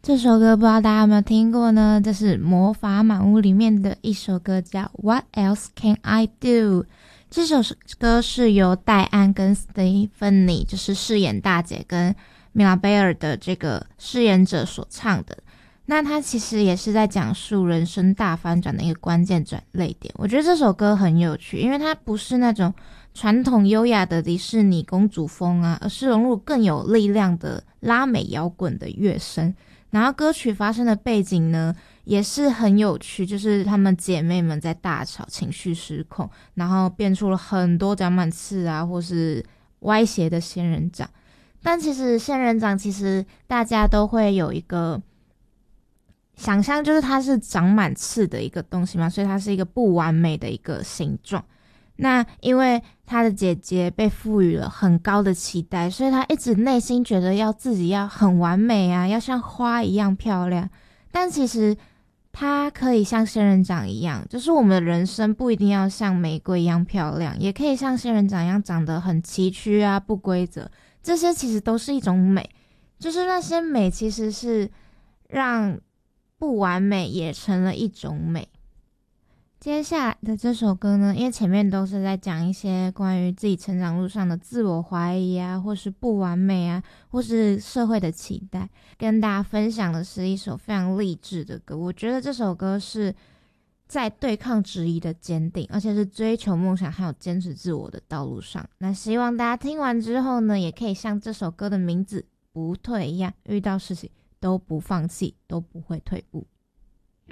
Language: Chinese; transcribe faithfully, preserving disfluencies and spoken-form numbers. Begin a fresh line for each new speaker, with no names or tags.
这首歌不知道大家有没有听过呢？这是魔法满屋里面的一首歌，叫 What Else Can I Do。 这首歌是由戴安跟 Stephanie 就是饰演大姐跟米拉贝尔的这个饰演者所唱的。那它其实也是在讲述人生大翻转的一个关键转捩点。我觉得这首歌很有趣，因为它不是那种传统优雅的迪士尼公主风啊，而是融入更有力量的拉美摇滚的乐声。然后歌曲发生的背景呢也是很有趣，就是她们姐妹们在大吵，情绪失控，然后变出了很多长满刺啊或是歪斜的仙人掌。但其实仙人掌其实大家都会有一个想象，就是它是长满刺的一个东西嘛，所以它是一个不完美的一个形状。那因为她的姐姐被赋予了很高的期待，所以她一直内心觉得要自己要很完美啊，要像花一样漂亮。但其实她可以像仙人掌一样，就是我们的人生不一定要像玫瑰一样漂亮，也可以像仙人掌一样长得很崎岖啊，不规则。这些其实都是一种美，就是那些美其实是让不完美也成了一种美。接下来的这首歌呢，因为前面都是在讲一些关于自己成长路上的自我怀疑啊，或是不完美啊，或是社会的期待，跟大家分享的是一首非常励志的歌。我觉得这首歌是在对抗质疑的坚定，而且是追求梦想还有坚持自我的道路上。那希望大家听完之后呢，也可以像这首歌的名字不退一样，遇到事情都不放弃，都不会退步。